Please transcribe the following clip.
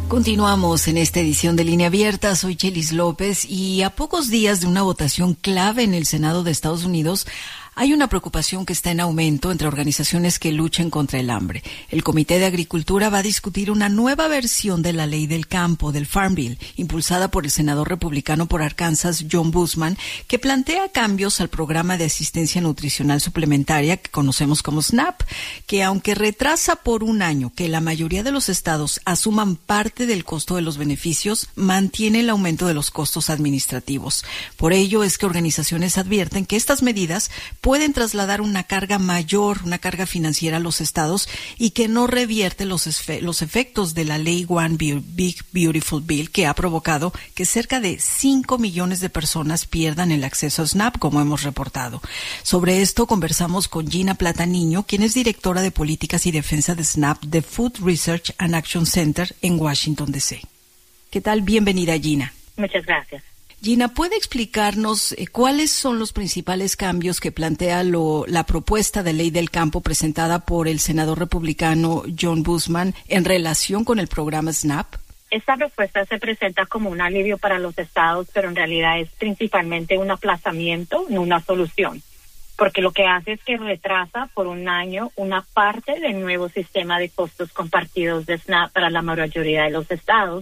Continuamos en esta edición de Línea Abierta. Soy Chelis López y a pocos días de una votación clave en el Senado de Estados Unidos, hay una preocupación que está en aumento entre organizaciones que luchan contra el hambre. El Comité de Agricultura va a discutir una nueva versión de la Ley del Campo, del Farm Bill, impulsada por el senador republicano por Arkansas, John Boozman, que plantea cambios al programa de asistencia nutricional suplementaria que conocemos como SNAP, que aunque retrasa por un año que la mayoría de los estados asuman parte del costo de los beneficios, mantiene el aumento de los costos administrativos. Por ello es que organizaciones advierten que estas medidas pueden trasladar una carga mayor, una carga financiera a los estados y que no revierte los efectos de la ley One Big Beautiful Bill, que ha provocado que cerca de 5 millones de personas pierdan el acceso a SNAP, como hemos reportado. Sobre esto conversamos con Gina Plataniño, quien es directora de Políticas y Defensa de SNAP de Food Research and Action Center en Washington, D.C. ¿Qué tal? Bienvenida, Gina. Muchas gracias. Gina, ¿puede explicarnos cuáles son los principales cambios que plantea la propuesta de ley del campo presentada por el senador republicano John Boozman en relación con el programa SNAP? Esta propuesta se presenta como un alivio para los estados, pero en realidad es principalmente un aplazamiento, no una solución, porque lo que hace es que retrasa por un año una parte del nuevo sistema de costos compartidos de SNAP para la mayoría de los estados,